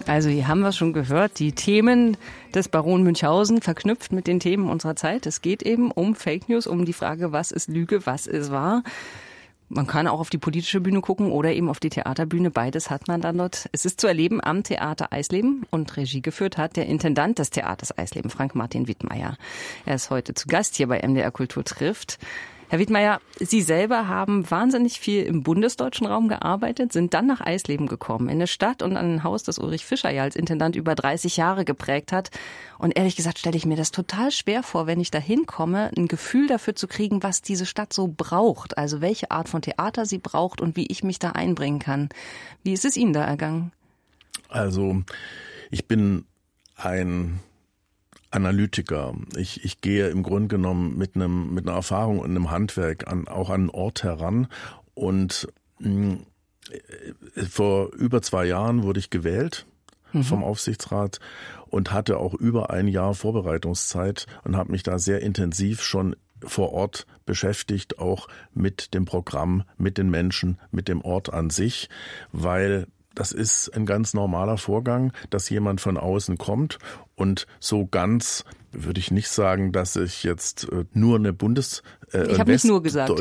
Also hier haben wir schon gehört, die Themen des Baron Münchhausen verknüpft mit den Themen unserer Zeit. Es geht eben um Fake News, um die Frage, was ist Lüge, was ist wahr. Man kann auch auf die politische Bühne gucken oder eben auf die Theaterbühne. Beides hat man dann dort. Es ist zu erleben am Theater Eisleben und Regie geführt hat der Intendant des Theaters Eisleben, Frank-Martin Wittmeier. Er ist heute zu Gast hier bei MDR Kultur trifft. Herr Wittmeier, Sie selber haben wahnsinnig viel im bundesdeutschen Raum gearbeitet, sind dann nach Eisleben gekommen, in eine Stadt und an ein Haus, das Ulrich Fischer ja als Intendant über 30 Jahre geprägt hat. Und ehrlich gesagt stelle ich mir das total schwer vor, wenn ich da hinkomme, ein Gefühl dafür zu kriegen, was diese Stadt so braucht. Also welche Art von Theater sie braucht und wie ich mich da einbringen kann. Wie ist es Ihnen da ergangen? Also ich bin ein Analytiker. Ich gehe im Grunde genommen mit einer Erfahrung und einem Handwerk auch an einen Ort heran. Und vor über 2 Jahren wurde ich gewählt vom Aufsichtsrat und hatte auch über ein Jahr Vorbereitungszeit und habe mich da sehr intensiv schon vor Ort beschäftigt, auch mit dem Programm, mit den Menschen, mit dem Ort an sich, weil das ist ein ganz normaler Vorgang, dass jemand von außen kommt und so ganz würde ich nicht sagen, dass ich jetzt nur eine ich habe nicht nur gesagt,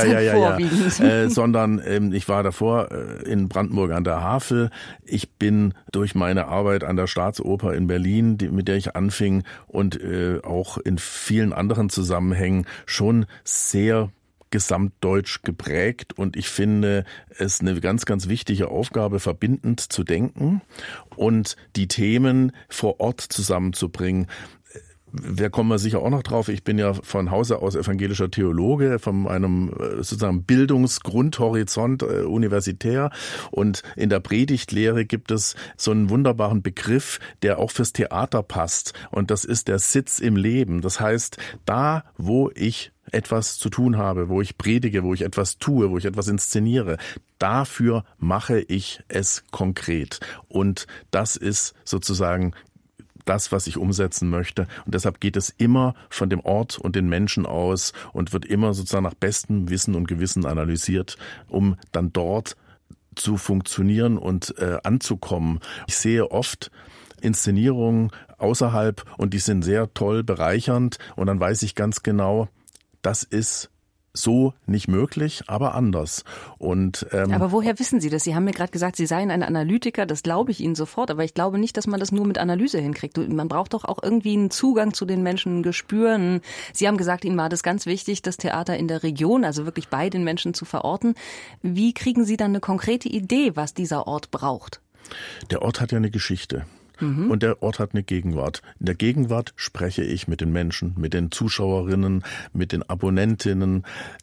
sondern ich war davor in Brandenburg an der Havel. Ich bin durch meine Arbeit an der Staatsoper in Berlin, mit der ich anfing und auch in vielen anderen Zusammenhängen schon sehr gesamtdeutsch geprägt und ich finde es eine ganz, ganz wichtige Aufgabe, verbindend zu denken und die Themen vor Ort zusammenzubringen. Da kommen wir sicher auch noch drauf. Ich bin ja von Hause aus evangelischer Theologe, von einem sozusagen Bildungsgrundhorizont universitär. Und in der Predigtlehre gibt es so einen wunderbaren Begriff, der auch fürs Theater passt. Und das ist der Sitz im Leben. Das heißt, da, wo ich etwas zu tun habe, wo ich predige, wo ich etwas tue, wo ich etwas inszeniere, dafür mache ich es konkret. Und das ist sozusagen das, was ich umsetzen möchte. Und deshalb geht es immer von dem Ort und den Menschen aus und wird immer sozusagen nach bestem Wissen und Gewissen analysiert, um dann dort zu funktionieren und anzukommen. Ich sehe oft Inszenierungen außerhalb und die sind sehr toll, bereichernd und dann weiß ich ganz genau, das ist so nicht möglich, aber anders. Und aber woher wissen Sie das? Sie haben mir gerade gesagt, Sie seien ein Analytiker, das glaube ich Ihnen sofort, aber ich glaube nicht, dass man das nur mit Analyse hinkriegt. Man braucht doch auch irgendwie einen Zugang zu den Menschen, ein Gespür. Sie haben gesagt, Ihnen war das ganz wichtig, das Theater in der Region, also wirklich bei den Menschen zu verorten. Wie kriegen Sie dann eine konkrete Idee, was dieser Ort braucht? Der Ort hat ja eine Geschichte. Und der Ort hat eine Gegenwart. In der Gegenwart spreche ich mit den Menschen, mit den Zuschauerinnen, mit den Abonnentinnen,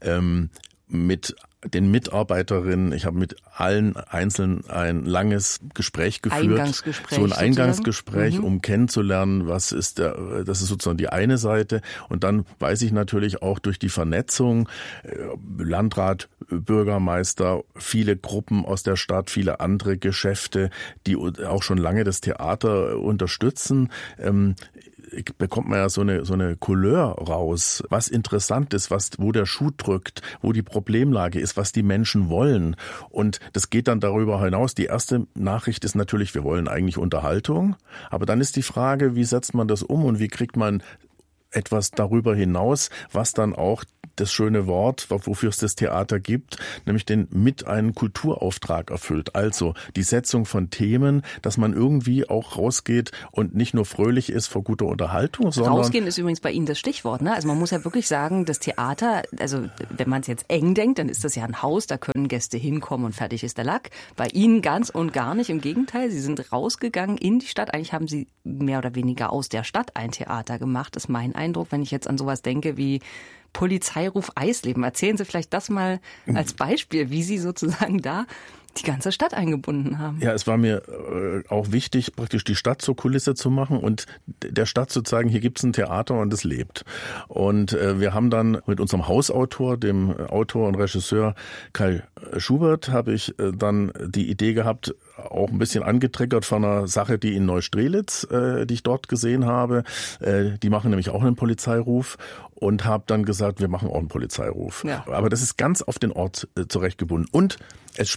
mit den Mitarbeiterinnen. Ich habe mit allen einzeln ein langes Gespräch geführt. So ein Eingangsgespräch, um kennenzulernen, das ist sozusagen die eine Seite. Und dann weiß ich natürlich auch durch die Vernetzung, Landrat, Bürgermeister, viele Gruppen aus der Stadt, viele andere Geschäfte, die auch schon lange das Theater unterstützen, bekommt man ja so eine Couleur raus, was interessant ist, wo der Schuh drückt, wo die Problemlage ist, was die Menschen wollen. Und das geht dann darüber hinaus. Die erste Nachricht ist natürlich, wir wollen eigentlich Unterhaltung. Aber dann ist die Frage, wie setzt man das um und wie kriegt man etwas darüber hinaus, was dann auch das schöne Wort, wofür es das Theater gibt, nämlich einen Kulturauftrag erfüllt. Also die Setzung von Themen, dass man irgendwie auch rausgeht und nicht nur fröhlich ist vor guter Unterhaltung, sondern... Rausgehen ist übrigens bei Ihnen das Stichwort, ne? Also man muss ja wirklich sagen, das Theater, also wenn man es jetzt eng denkt, dann ist das ja ein Haus, da können Gäste hinkommen und fertig ist der Lack. Bei Ihnen ganz und gar nicht, im Gegenteil, Sie sind rausgegangen in die Stadt. Eigentlich haben Sie mehr oder weniger aus der Stadt ein Theater gemacht, ist mein Eindruck, wenn ich jetzt an sowas denke wie Polizeiruf Eisleben. Erzählen Sie vielleicht das mal als Beispiel, wie Sie sozusagen da die ganze Stadt eingebunden haben. Ja, es war mir auch wichtig, praktisch die Stadt zur Kulisse zu machen und der Stadt zu zeigen, hier gibt's ein Theater und es lebt. Und wir haben dann mit unserem Hausautor, dem Autor und Regisseur Kai Schubert, habe ich dann die Idee gehabt, auch ein bisschen angetriggert von einer Sache, die in Neustrelitz, die ich dort gesehen habe. Die machen nämlich auch einen Polizeiruf und habe dann gesagt, wir machen auch einen Polizeiruf. Ja. Aber das ist ganz auf den Ort zurechtgebunden. Und es spielt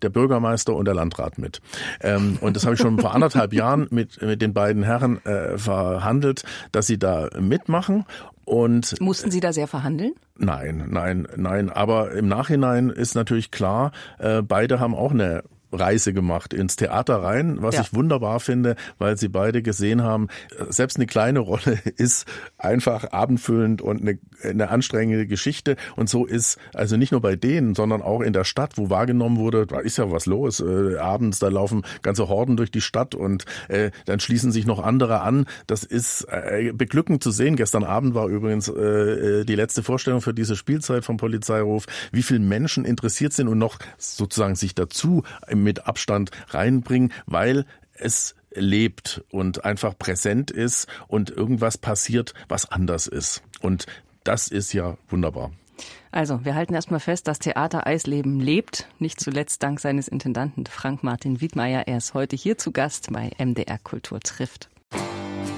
der Bürgermeister und der Landrat mit. Und das habe ich schon vor 1,5 Jahren mit den beiden Herren verhandelt, dass sie da mitmachen. Und mussten Sie da sehr verhandeln? Nein. Aber im Nachhinein ist natürlich klar, beide haben auch eine Reise gemacht ins Theater rein, was ich wunderbar finde, weil sie beide gesehen haben, selbst eine kleine Rolle ist einfach abendfüllend und eine anstrengende Geschichte. Und so ist also nicht nur bei denen, sondern auch in der Stadt, wo wahrgenommen wurde, da ist ja was los. Abends, da laufen ganze Horden durch die Stadt und dann schließen sich noch andere an. Das ist beglückend zu sehen. Gestern Abend war übrigens die letzte Vorstellung für diese Spielzeit vom Polizeiruf, wie viele Menschen interessiert sind und noch sozusagen sich dazu mit Abstand reinbringen, weil es lebt und einfach präsent ist und irgendwas passiert, was anders ist. Und das ist ja wunderbar. Also, wir halten erstmal fest, das Theater Eisleben lebt, nicht zuletzt dank seines Intendanten Frank Martin Wiedmeier. Er ist heute hier zu Gast bei MDR Kultur trifft.